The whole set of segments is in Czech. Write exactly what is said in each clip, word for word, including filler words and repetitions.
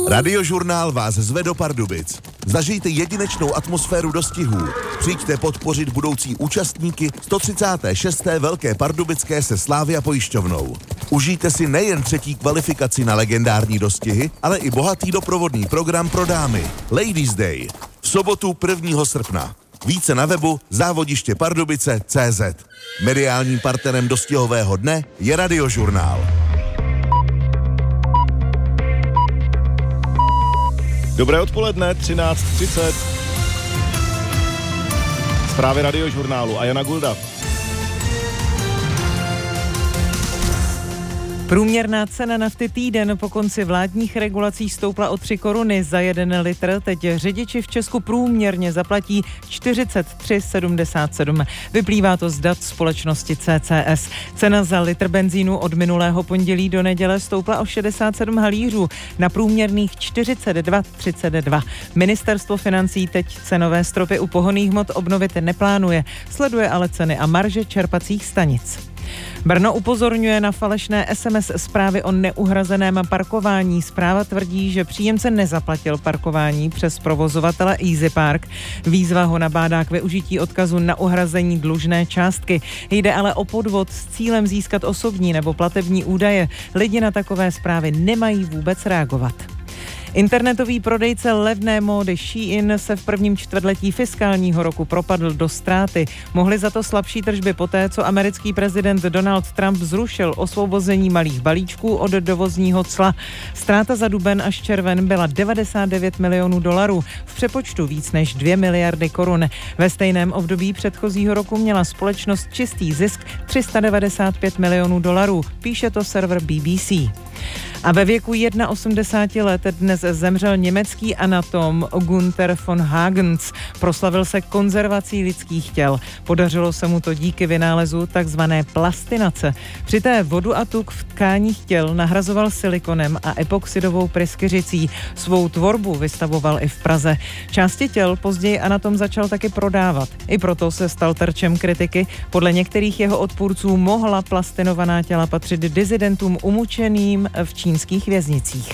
Radiožurnál vás zve do Pardubic. Zažijte jedinečnou atmosféru dostihů. Přijďte podpořit budoucí účastníky sto třicáté šesté Velké pardubické se Slavia pojišťovnou. Užijte si nejen třetí kvalifikaci na legendární dostihy, ale i bohatý doprovodný program pro dámy. Ladies Day. V sobotu prvního srpna. Více na webu závodiště pardubice tečka cé zet. Mediálním partnerem dostihového dne je Radiožurnál. Dobré odpoledne, třináct třicet. Zprávy Radiožurnálu a Jana Gulda. Průměrná cena nafty týden po konci vládních regulací stoupla o tři koruny za jeden litr. Teď řidiči v Česku průměrně zaplatí čtyřicet tři sedmdesát sedm. Vyplývá to z dat společnosti C C S. Cena za litr benzínu od minulého pondělí do neděle stoupla o šedesát sedm halířů na průměrných čtyřicet dva třicet dva. Ministerstvo financí teď cenové stropy u pohonných hmot obnovit neplánuje, sleduje ale ceny a marže čerpacích stanic. Brno upozorňuje na falešné es em es zprávy o neuhrazeném parkování. Zpráva tvrdí, že příjemce nezaplatil parkování přes provozovatele Easy Park. Výzva ho nabádá k využití odkazu na uhrazení dlužné částky. Jde ale o podvod s cílem získat osobní nebo platební údaje. Lidi na takové zprávy nemají vůbec reagovat. Internetový prodejce levné módy Shein se v prvním čtvrtletí fiskálního roku propadl do ztráty. Mohli za to slabší tržby poté, co americký prezident Donald Trump zrušil osvobození malých balíčků od dovozního cla. Ztráta za duben až červen byla devadesát devět milionů dolarů, v přepočtu víc než dvě miliardy korun. Ve stejném období předchozího roku měla společnost čistý zisk tři sta devadesát pět milionů dolarů, píše to server B B C. A ve věku osmdesáti jedna let dnes zemřel německý anatom Gunther von Hagens. Proslavil se konzervací lidských těl. Podařilo se mu to díky vynálezu takzvané plastinace. Při té vodu a tuk v tkáních těl nahrazoval silikonem a epoxidovou pryskyřicí. Svou tvorbu vystavoval i v Praze. Části těl později anatom začal taky prodávat. I proto se stal terčem kritiky. Podle některých jeho odpůrců mohla plastinovaná těla patřit disidentům umučeným v čínských věznicích.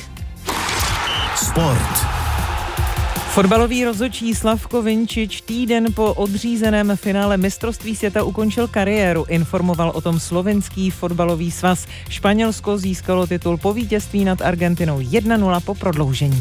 Sport. Fotbalový rozhodčí Slavko Vinčič týden po odřízeném finále mistrovství světa ukončil kariéru, informoval o tom slovinský fotbalový svaz. Španělsko získalo titul po vítězství nad Argentinou jedna nula po prodloužení.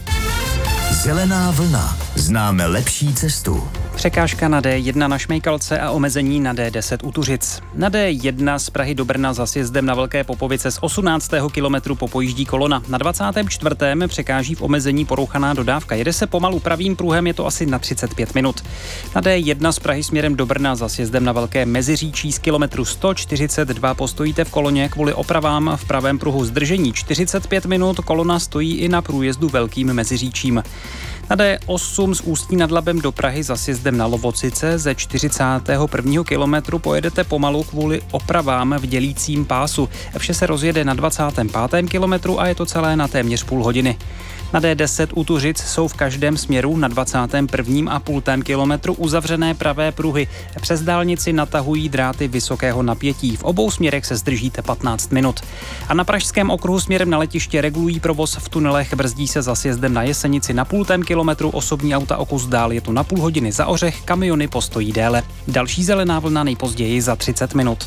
Zelená vlna. Známe lepší cestu. Překážka na D jedna na Šmejkalce a omezení na D deset u Tuřic. Na D jedna z Prahy do Brna za sjezdem na Velké Popovice z osmnáctého kilometru popojíždí kolona. Na dvacátém čtvrtém překáží v omezení porouchaná dodávka. Jede se pomalu pravým pruhem, je to asi na třicet pět minut. Na D jedna z Prahy směrem do Brna za sjezdem na Velké Meziříčí z kilometru sto čtyřicet dva postojíte v koloně kvůli opravám v pravém pruhu zdržení čtyřicet pět minut. Kolona stojí i na průjezdu Velkým Meziříčím. Na D osm z Ústí nad Labem do Prahy za sjezdem na Lovocice ze čtyřicátého prvního kilometru pojedete pomalu kvůli opravám v dělícím pásu. Vše se rozjede na dvacátém pátém kilometru a je to celé na téměř půl hodiny. Na D deset u Tuřic jsou v každém směru na dvacátém prvním a půltém kilometru uzavřené pravé pruhy. Přes dálnici natahují dráty vysokého napětí. V obou směrech se zdržíte patnáct minut. A na Pražském okruhu směrem na letiště regulují provoz v tunelech, brzdí se za sjezdem na Jesenici na půltém kilometru, osobní auta o kus dál je to na půl hodiny za Ořech, kamiony postojí déle. Další zelená vlna nejpozději za třicet minut.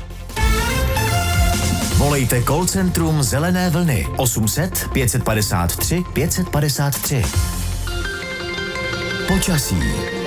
Volejte call centrum Zelené vlny osm set pět padesát tři pět padesát tři. Počasí.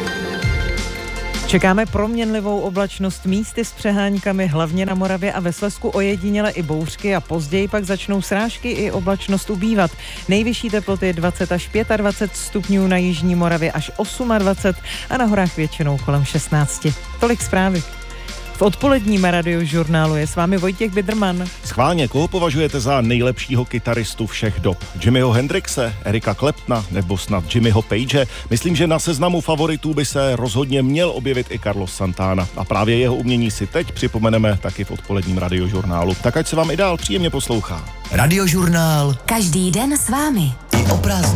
Čekáme proměnlivou oblačnost, místy s přeháňkami, hlavně na Moravě a ve Slezsku ojediněle i bouřky a později pak začnou srážky i oblačnost ubývat. Nejvyšší teploty dvacet až dvacet pět stupňů, na jižní Moravě až dvacet osm a na horách většinou kolem šestnáct. Tolik zprávy. V odpoledním Radiožurnálu je s vámi Vojtěch Bidrman. Schválně, koho považujete za nejlepšího kytaristu všech dob? Jimmyho Hendrixe, Erika Claptona nebo snad Jimmyho Page? Myslím, že na seznamu favoritů by se rozhodně měl objevit i Carlos Santana. A právě jeho umění si teď připomeneme taky v odpoledním Radiožurnálu. Tak ať se vám i dál příjemně poslouchá. Radiožurnál. Každý den s vámi. I o prázdninách.